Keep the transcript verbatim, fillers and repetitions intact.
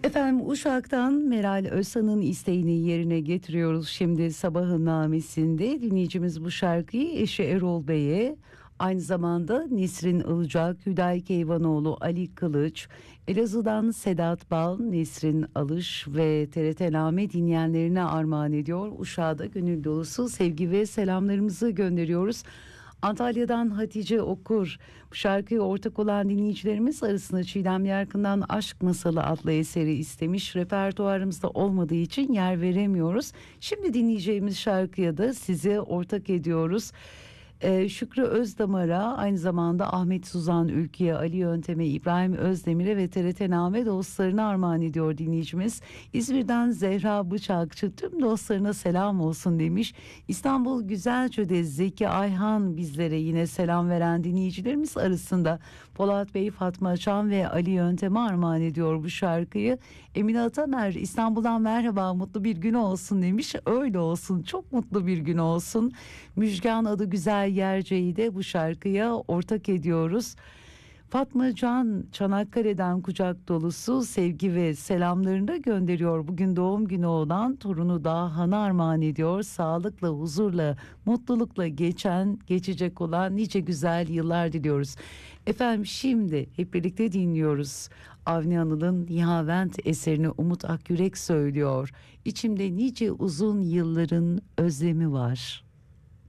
Efendim Uşak'tan Meral Özsan'ın isteğini yerine getiriyoruz. Şimdi sabahın namesinde dinleyicimiz bu şarkıyı eşi Erol Bey'e, aynı zamanda Nesrin Ilıcak, Hüdayi Keyvanoğlu, Ali Kılıç, Elazığ'dan Sedat Bal, Nesrin Alış ve T R T Name dinleyenlerine armağan ediyor. Uşak'a da gönül dolusu sevgi ve selamlarımızı gönderiyoruz. Antalya'dan Hatice Okur, bu şarkıyı ortak olan dinleyicilerimiz arasında Çiğdem Yarkın'dan Aşk Masalı adlı eseri istemiş. Repertuarımızda olmadığı için yer veremiyoruz. Şimdi dinleyeceğimiz şarkıya da size ortak ediyoruz. Ee, Şükrü Özdamar'a, aynı zamanda Ahmet Suzan Ülkü'ye, Ali Yöntem'e, İbrahim Özdemir'e ve T R T Name dostlarına armağan ediyor dinleyicimiz. İzmir'den Zehra Bıçakçı tüm dostlarına selam olsun demiş. İstanbul Güzelce'de Zeki Ayhan bizlere yine selam veren dinleyicilerimiz arasında. Polat Bey, Fatma Çam ve Ali Yöntem'e armağan ediyor bu şarkıyı. Emine Atamer İstanbul'dan merhaba, mutlu bir gün olsun demiş. Öyle olsun, çok mutlu bir gün olsun. Müjgan adı güzel Yerce'yi de bu şarkıya ortak ediyoruz. Fatma Can Çanakkale'den kucak dolusu sevgi ve selamlarını da gönderiyor. Bugün doğum günü olan torunu Dahan'a armağan ediyor. Sağlıkla, huzurla, mutlulukla geçen, geçecek olan nice güzel yıllar diliyoruz. Efendim şimdi hep birlikte dinliyoruz. Avni Anıl'ın Nihavent eserini Umut Akyürek söylüyor. İçimde nice uzun yılların özlemi var.